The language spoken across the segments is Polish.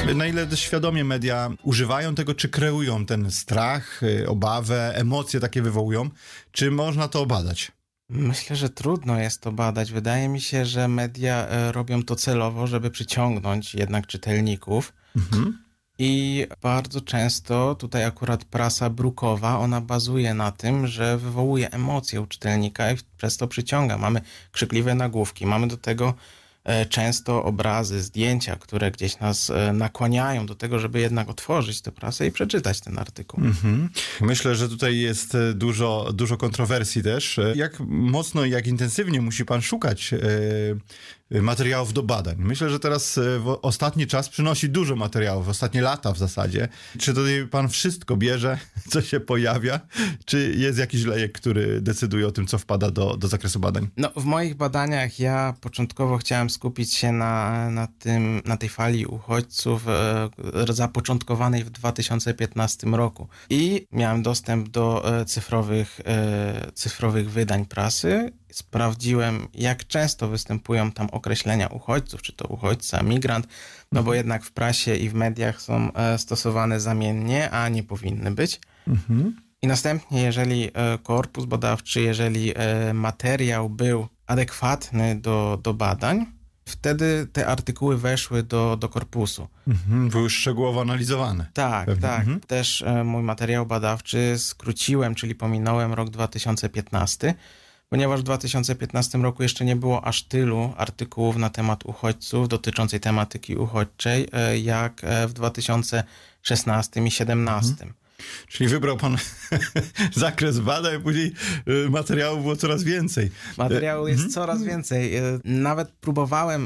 Na ile świadomie media używają tego, czy kreują ten strach, obawę, emocje takie wywołują? Czy można to badać? Myślę, że trudno jest to badać. Wydaje mi się, że media robią to celowo, żeby przyciągnąć jednak czytelników. I bardzo często tutaj akurat prasa brukowa, ona bazuje na tym, że wywołuje emocje u czytelnika i przez to przyciąga. Mamy krzykliwe nagłówki, mamy do tego często obrazy, zdjęcia, które gdzieś nas nakłaniają do tego, żeby jednak otworzyć tę prasę i przeczytać ten artykuł. Myślę, że tutaj jest dużo kontrowersji też. Jak mocno i jak intensywnie musi pan szukać materiałów do badań? Myślę, że teraz ostatni czas przynosi dużo materiałów, ostatnie lata w zasadzie. Czy tutaj pan wszystko bierze, co się pojawia? Czy jest jakiś lejek, który decyduje o tym, co wpada do zakresu badań? No, w moich badaniach ja początkowo chciałem skupić się na tej fali uchodźców zapoczątkowanej w 2015 roku. I miałem dostęp do cyfrowych wydań prasy. Sprawdziłem, jak często występują tam określenia uchodźców, czy to uchodźca, migrant, no bo jednak w prasie i w mediach są stosowane zamiennie, a nie powinny być. I następnie, jeżeli korpus badawczy, jeżeli materiał był adekwatny do badań, wtedy te artykuły weszły do korpusu. Były szczegółowo analizowane. Tak, pewnie. Tak. Też mój materiał badawczy skróciłem, czyli pominąłem rok 2015, ponieważ w 2015 roku jeszcze nie było aż tylu artykułów na temat uchodźców dotyczącej tematyki uchodźczej, jak w 2016 i 2017. Czyli wybrał pan zakres badań, a później materiału było coraz więcej. Materiału jest coraz więcej. Nawet próbowałem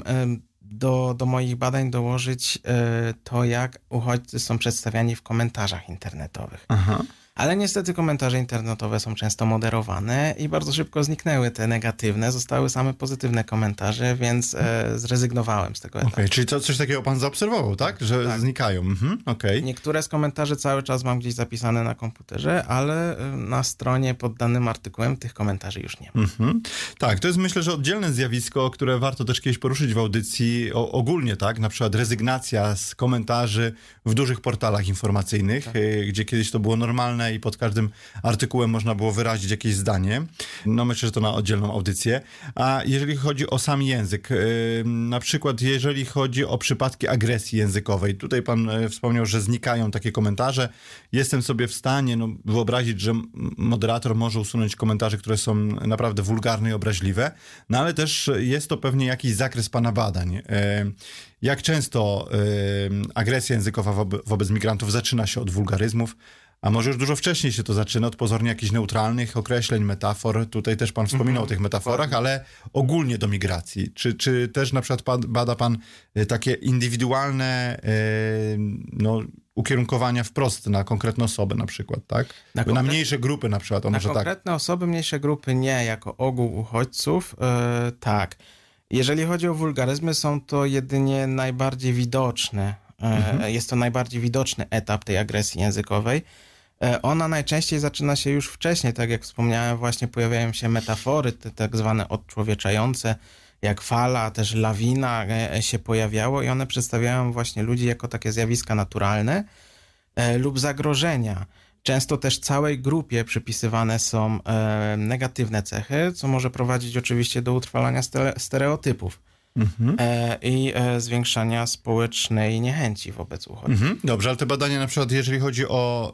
do moich badań dołożyć to, jak uchodźcy są przedstawiani w komentarzach internetowych. Ale niestety komentarze internetowe są często moderowane i bardzo szybko zniknęły te negatywne, zostały same pozytywne komentarze, więc zrezygnowałem z tego etapu. Czyli coś takiego pan zaobserwował, tak? Że tak. Znikają. Niektóre z komentarzy cały czas mam gdzieś zapisane na komputerze, ale na stronie pod danym artykułem tych komentarzy już nie ma. Tak, to jest myślę, że oddzielne zjawisko, które warto też kiedyś poruszyć w audycji ogólnie, tak? Na przykład rezygnacja z komentarzy w dużych portalach informacyjnych, gdzie kiedyś to było normalne i pod każdym artykułem można było wyrazić jakieś zdanie. No myślę, że to na oddzielną audycję. A jeżeli chodzi o sam język, na przykład jeżeli chodzi o przypadki agresji językowej, tutaj pan wspomniał, że znikają takie komentarze. Jestem sobie w stanie wyobrazić, że moderator może usunąć komentarze, które są naprawdę wulgarne i obraźliwe, no ale też jest to pewnie jakiś zakres pana badań. Jak często agresja językowa wobec migrantów zaczyna się od wulgaryzmów, a może już dużo wcześniej się to zaczyna, od pozornie jakichś neutralnych określeń, metafor. Tutaj też pan wspominał o tych metaforach, ale ogólnie do migracji. Czy też na przykład bada pan takie indywidualne ukierunkowania wprost na konkretne osoby na przykład, tak? Na mniejsze grupy na przykład. Na konkretne osoby, mniejsze grupy nie, jako ogół uchodźców, tak. Jeżeli chodzi o wulgaryzmy, są to jedynie najbardziej widoczne. Jest to najbardziej widoczny etap tej agresji językowej. Ona najczęściej zaczyna się już wcześniej, tak jak wspomniałem, właśnie pojawiają się metafory, te tak zwane odczłowieczające, jak fala, też lawina się pojawiało i one przedstawiają właśnie ludzi jako takie zjawiska naturalne lub zagrożenia. Często też całej grupie przypisywane są negatywne cechy, co może prowadzić oczywiście do utrwalania stereotypów. I zwiększania społecznej niechęci wobec uchodźców. Dobrze, ale te badania na przykład, jeżeli chodzi o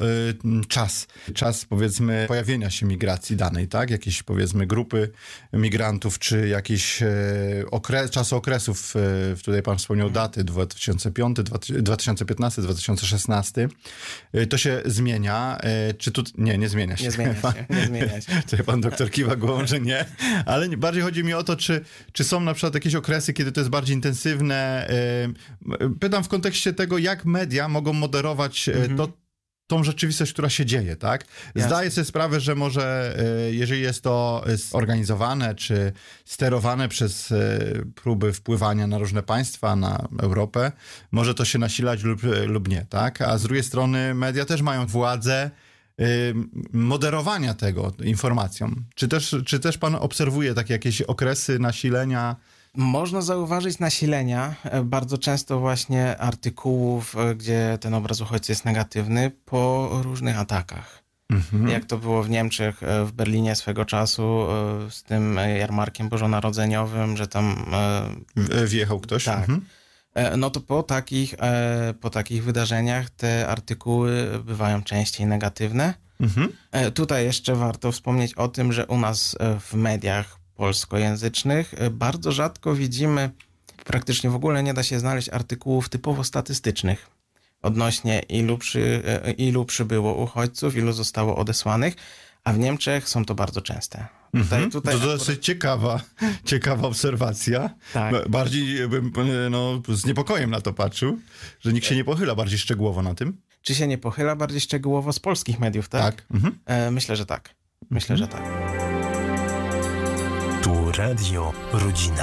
czas powiedzmy pojawienia się migracji danej, tak? Jakieś powiedzmy grupy migrantów, czy jakiś czas okresów, tutaj pan wspomniał daty 2005, 2015, 2016, to się zmienia. Czy tu... Nie zmienia się. Nie zmienia się. Tutaj pan doktor kiwa głową, że nie, ale bardziej chodzi mi o to, czy są na przykład jakieś okresy, kiedy to jest bardziej intensywne. Pytam w kontekście tego, jak media mogą moderować tą rzeczywistość, która się dzieje, tak? Jasne. Zdaję sobie sprawę, że może jeżeli jest to zorganizowane czy sterowane przez próby wpływania na różne państwa, na Europę, może to się nasilać lub nie, tak? A z drugiej strony media też mają władzę moderowania tego informacją. Czy też pan obserwuje takie jakieś okresy nasilenia Można zauważyć nasilenia bardzo często właśnie artykułów, gdzie ten obraz uchodźcy jest negatywny po różnych atakach. Jak to było w Niemczech, w Berlinie swego czasu z tym jarmarkiem bożonarodzeniowym, że tam... Wjechał ktoś? Tak. No to po takich wydarzeniach te artykuły bywają częściej negatywne. Tutaj jeszcze warto wspomnieć o tym, że u nas w mediach polskojęzycznych bardzo rzadko widzimy, praktycznie w ogóle nie da się znaleźć artykułów typowo statystycznych odnośnie ilu przybyło uchodźców, ilu zostało odesłanych, a w Niemczech są to bardzo częste. To dosyć ciekawa obserwacja. Tak. Bardziej bym z niepokojem na to patrzył, że nikt się nie pochyla bardziej szczegółowo na tym. Czy się nie pochyla bardziej szczegółowo z polskich mediów, tak? Tak. Myślę, że tak. Myślę, że tak. Tu Radio Rodzina.